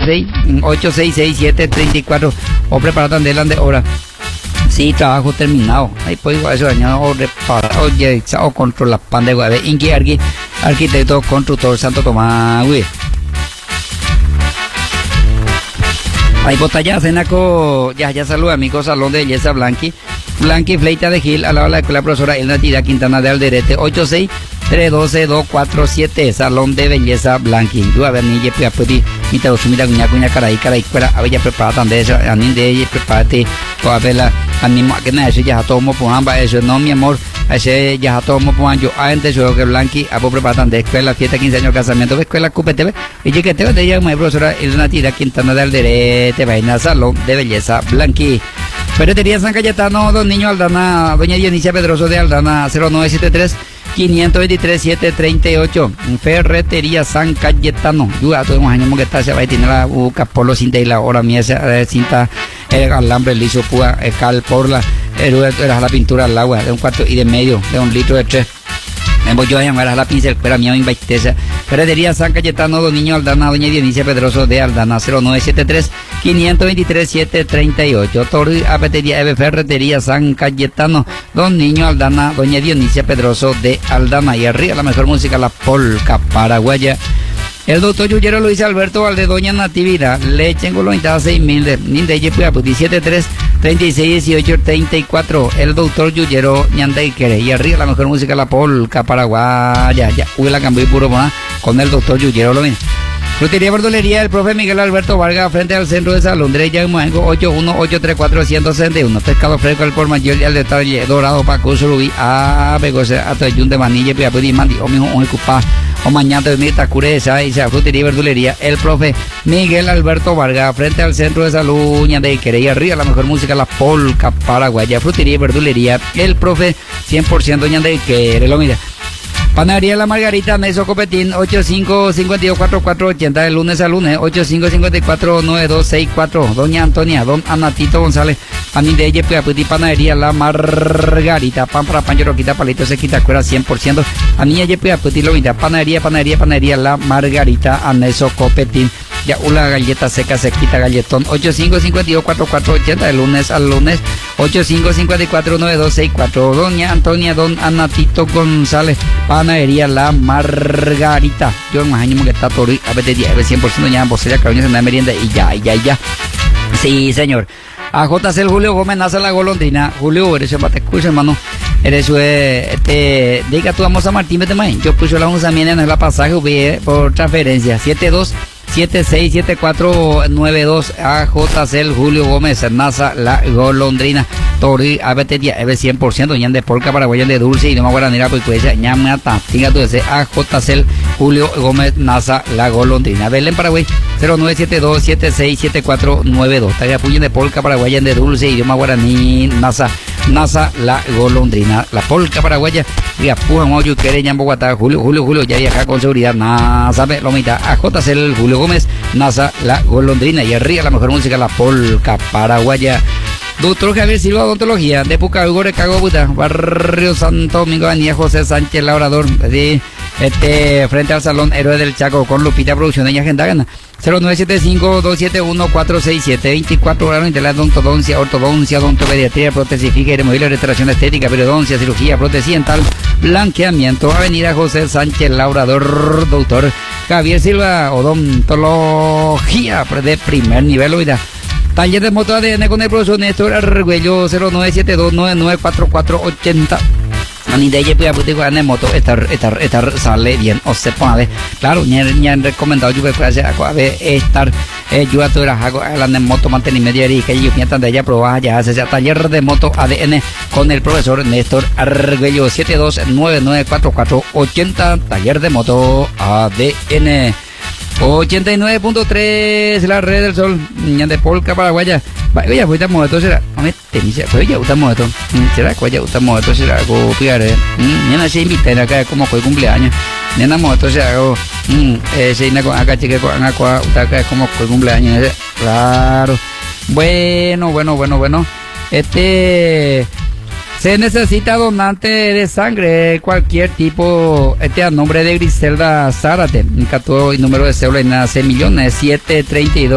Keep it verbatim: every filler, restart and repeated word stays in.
seis, ocho seis seis siete tres cuatro. O preparar tan delante ahora. Sí, trabajo terminado. Ahí pues eso dañado o reparado o, o controlar pan de guave. Inqui arqui, arquitecto, constructor Santo Tomás, güey. Ahí botalla cenaco, ya ya saluda amigo Salón de Belleza Blanqui. Blanqui Fleita de Gil, a la hora de la escuela profesora Elna Tira Quintana de Alderete, ocho seis tres uno dos dos cuatro siete, Salón de Belleza Blanqui. Yo a ver ni ye pues pues mi te sumida cuña cuña caray caray fuera a ver ya preparada tan de eso, a ni de ella prepárate toda vela animo a que nada eso ya todo mo pojamba eso no mi amor, ese ya todo mo pojan yo antes yo que Blanqui a vos preparar tan de escuela fiesta quince años casamiento de escuela Q P T V y ye que te de ella mi profesora Elna Tira Quintana de Alderete vaina Salón de Belleza Blanqui. Ferretería San Cayetano, don Niño Aldana, doña Dionisio Pedroso de Aldana, cero nueve siete tres, cinco dos tres, siete tres ocho. Ferretería San Cayetano. Yo a todos los años que está, se va a tener la buca por los cinta y la hora mía, se cinta el alambre liso, púa, el cal por la, era la pintura al agua, de un cuarto y de medio, de un litro de tres. Me voy yo a llamar a la pincel, pero a mí me invitese. Ferretería San Cayetano, don Niño Aldana, doña Dionisio Pedroso de Aldana, cero nueve siete tres, cinco dos tres, siete tres ocho. Torri Apetería Eve Ferretería San Cayetano, don Niño Aldana, doña Dionisio Pedroso de Aldana. Y arriba la mejor música, la polca paraguaya. El doctor Yuyero Luis Alberto Valde, doña Natividad, leche en colonizada seis mil, Ninde Puyaputi, siete tres, treinta y seis, dieciocho, treinta y cuatro. El doctor Yuyero Ñandeiquere. Y arriba la mejor música, la polca paraguaya. Ya, uy, la cambié puro con el doctor Yuyero lo mismo. Frutería Verdulería el profe Miguel Alberto Vargas frente al centro de Salón de Yaguamango, ocho uno ocho tres cuatro, uno cero seis uno. Pescado fresco al por mayor y al detalle dorado Paco Surubí a Begoce a Toyún de Manille Piapudi Mandi o mismo un cupá o mañana de Mita Cureza y sea Frutería Verdulería el profe Miguel Alberto Vargas frente al centro de Salud de Quereya arriba la mejor música la polca paraguaya. Frutería Verdulería el profe cien por ciento Ñande Quere lo mira. Panadería La Margarita, Meso Copetín, ocho cinco cinco dos cuatro cuatro ocho cero, de lunes a lunes, ocho cinco cinco cuatro nueve dos seis cuatro. Doña Antonia, don Anatito González, panín de ella, Puyaputi, Panadería La Margarita, pan para pan, roquita, palito, se quita, cuera cien por ciento. A niña, Puyaputi, lo mira, panadería, panadería, panadería La Margarita, Aneso Copetín. Ya una galleta seca, se quita galletón, ocho cinco cinco dos cuatro cuatro ocho cero, de lunes al lunes, ocho cinco cinco cuatro nueve dos seis cuatro. Doña Antonia, don Anatito González, panadería La Margarita. Yo me imagino que está todo a veces cien por ciento ya en bocella, cabrón, en la merienda y ya, y ya, y ya. Sí, señor. A J C Julio Gómez nace la golondrina. Julio, eres un te escucha, hermano. Eres este, diga tú vamos a Martín Betemay. Yo puse la onza en la pasaje por transferencia. siete dos siete seis siete cuatro nueve dos A J C Julio Gómez NASA la golondrina Tori A B T Eve cien por ciento ñan de porca paraguaya de dulce y no más guaranera pues pues ñan mata tinga tú ese A J C Julio Gómez NASA la golondrina Belén Paraguay cero nueve siete dos siete seis siete cuatro nueve dos talla puyen de polca paraguaya de dulce idioma guaraní NASA NASA la golondrina la polca paraguaya y apuja moyo quiere ñan Bogotá Julio Julio Julio ya viaja con seguridad nada sabe lo mitad A J C Julio Gómez NASA la golondrina y arriba la mejor música la polca paraguaya. Doctor Javier Silva, odontología, de Pucagore, Cagobuta, Barrio Santo Domingo, Avenida José Sánchez Labrador, ¿sí? Este, frente al Salón Héroe del Chaco, con Lupita Producción de Agenda Gana, cero nueve siete cinco dos siete uno cuatro seis siete, veinticuatro horas de la odontodoncia, ortodoncia, odontopediatría, prótesis fija y removible, restauración estética, periodoncia, cirugía, prótesis dental, blanqueamiento, Avenida José Sánchez Labrador, doctor Javier Silva, odontología de primer nivel, oiga. Taller de moto A D N con el profesor Néstor Argüello cero nueve siete dos nueve nueve cuatro cuatro ocho cero. Ani de ella puede en moto estar estar estar sale bien o se pone claro ni han recomendado yo que hacer a ver estar yo a todas hago la de moto mantenimiento y que yo piensan de ella probar ya hace taller de moto A D N con el profesor Néstor Argüello siete dos nueve nueve cuatro cuatro ocho cero taller de moto A D N ochenta y nueve punto tres la red del sol de polca paraguaya. Oye, pues estamos esto será. A mí te dice, pues ya estamos esto. Será que ya estamos esto será algo piare. Nena se invita acá como fue cumpleaños. Nena moto será algo eh se ina con acá chique con acá acá como fue cumpleaños. Claro. Bueno, bueno, bueno, bueno. Este se necesita donante de sangre, cualquier tipo, este a nombre de Griselda Zárate, el número de cédula en seis millones, siete treinta y dos.